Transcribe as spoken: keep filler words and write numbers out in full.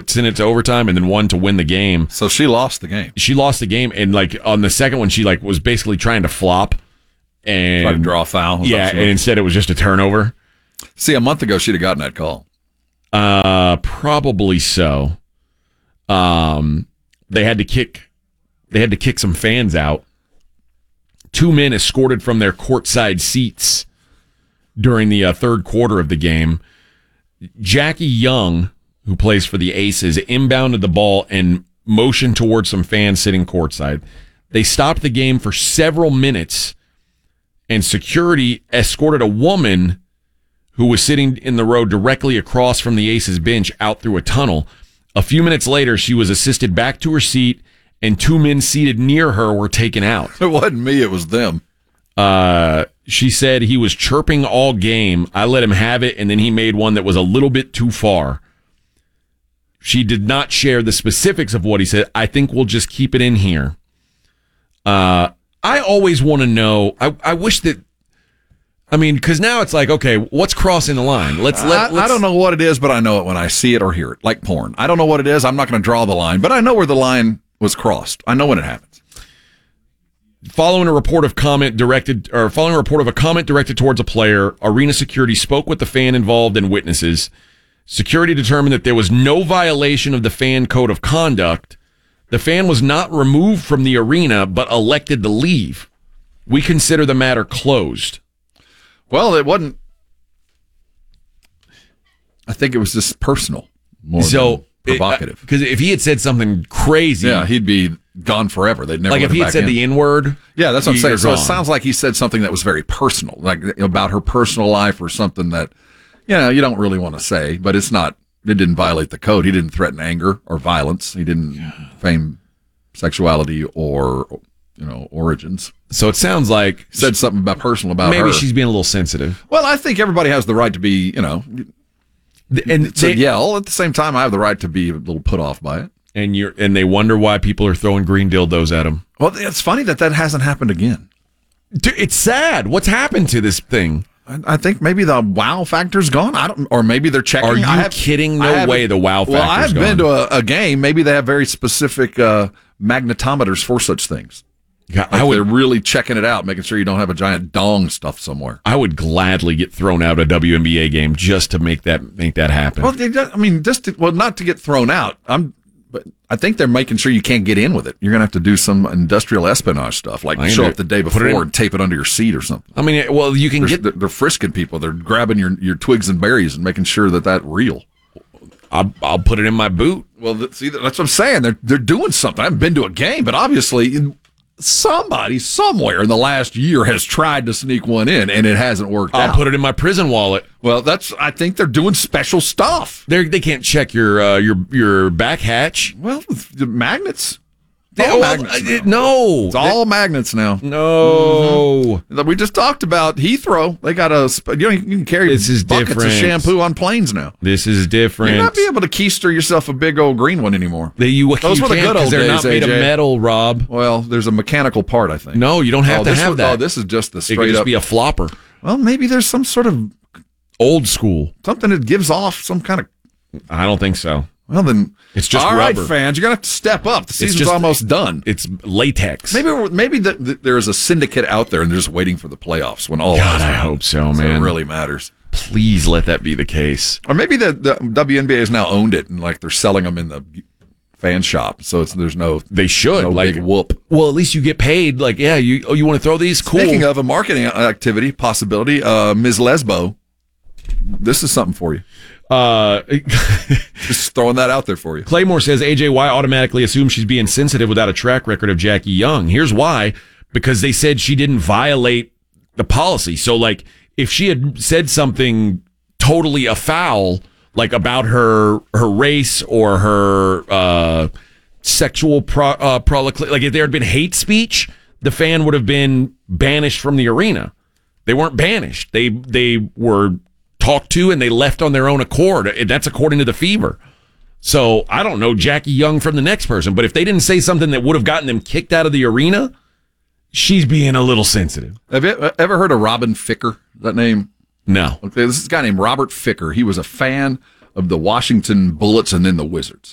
send it to overtime, and then one to win the game. So she lost the game. She lost the game, and like on the second one, she like was basically trying to flop and Tried to draw a foul. Yeah, and instead it was just a turnover. See, a month ago she'd have gotten that call. Uh, probably so. Um, they had to kick. They had to kick some fans out. Two men escorted from their courtside seats during the uh, third quarter of the game. Jackie Young, who plays for the Aces, inbounded the ball and motioned towards some fans sitting courtside. They stopped the game for several minutes, and security escorted a woman who was sitting in the row directly across from the Aces bench out through a tunnel. A few minutes later, she was assisted back to her seat, and two men seated near her were taken out. It wasn't me, it was them. Uh, she said he was chirping all game. I let him have it, and then he made one that was a little bit too far. She did not share the specifics of what he said. I think we'll just keep it in here. Uh, I always want to know. I, I wish that. I mean, because now it's like, okay, what's crossing the line? Let's let. I, let's, I don't know what it is, but I know it when I see it or hear it, like porn. I don't know what it is. I'm not going to draw the line, but I know where the line was crossed. I know when it happens. Following a report of comment directed, or following a report of a comment directed towards a player, arena security spoke with the fan involved and witnesses. Security determined that there was no violation of the fan code of conduct. The fan was not removed from the arena, but elected to leave. We consider the matter closed. Well, it wasn't. I think it was just personal, more so than provocative. Because if he had said something crazy, yeah, he'd be gone forever. They'd never like let if him he had back said in. the N word. Yeah, that's what I'm saying. So gone. it sounds like he said something that was very personal, like about her personal life or something that, you know, you don't really want to say, but it's not. It didn't violate the code. He didn't threaten anger or violence. He didn't fame sexuality or, you know, origins. So it sounds like said something about personal about maybe her. she's being a little sensitive. Well, I think everybody has the right to be, you know, and to they, yell. At the same time, I have the right to be a little put off by it. And you're and they wonder why people are throwing green dildos at him. Well, it's funny that that hasn't happened again. Dude, it's sad. What's happened to this thing? I, I think maybe the wow factor's gone. I don't, or maybe they're checking. Are you I have, kidding? No way. The wow factor's Well, I've gone. been to a, a game. Maybe they have very specific uh, magnetometers for such things. Yeah, like I would, they're really checking it out, making sure you don't have a giant dong stuffed somewhere. I would gladly get thrown out of a W N B A game just to make that make that happen. Well, they, I mean, just to, well, not to get thrown out. I'm, but I think they're making sure you can't get in with it. You're gonna have to do some industrial espionage stuff, like I show know. up the day Put it before in- and tape it under your seat or something. I mean, well, you can They're, get. they're, they're frisking people. They're grabbing your your twigs and berries and making sure that that's real. I'll, I'll put it in my boot. Well, th- see, that's what I'm saying. They're they're doing something. I haven't been to a game, but obviously somebody somewhere in the last year has tried to sneak one in, and it hasn't worked I'll out. put it in my prison wallet. Well, that's. I think they're doing special stuff. They they can't check your uh, your your back hatch. Well, the magnets. It's They- all well, magnets uh, now. no, It's all magnets now. no. Mm-hmm. We just talked about Heathrow. They got a. sp- You know, you can carry This is buckets different. of shampoo on planes now. This is different. You're not be able to keister yourself a big old green one anymore. They, you, Those you were the can't good 'cause old they're days, not made A J. of metal, Rob. Well, there's a mechanical part, I think. No, you don't have oh, to this have was- that. Oh, this is just the it straight could just up. be a flopper. Well, maybe there's some sort of Old school. something that gives off some kind of. I don't think so. Well, then It's just all right, rubber. fans. You're gonna have to step up. The season's just- almost done. It's latex. Maybe we're- maybe the, the, there's a syndicate out there, and they're just waiting for the playoffs when all. God, eyes are I on hope it. so, So man. it really matters. Please let that be the case. Or maybe the, the W N B A has now owned it, and like they're selling them in the fan shop, so it's there's no They should. no like, big whoop. well, at least you get paid. Like, yeah, you oh, you want to throw these? Cool. Speaking of a marketing activity possibility, uh, Miz Lesbo, this is something for you. uh, Just throwing that out there for you. Claymore says A J, why automatically assume she's being sensitive without a track record of Jackie Young? Here's why. Because they said she didn't violate the policy. So, like, if she had said something totally afoul, like about her her race or her uh, sexual pro, uh, procl- like if there had been hate speech, the fan would have been banished from the arena. They weren't banished. They they were talked to and they left on their own accord. And that's according to the Fever. So I don't know Jackie Young from the next person, but if they didn't say something that would have gotten them kicked out of the arena, she's being a little sensitive. Have you ever heard of Robin Ficker? That name? No. Okay, this is a guy named Robert Ficker. He was a fan of the Washington Bullets and then the Wizards.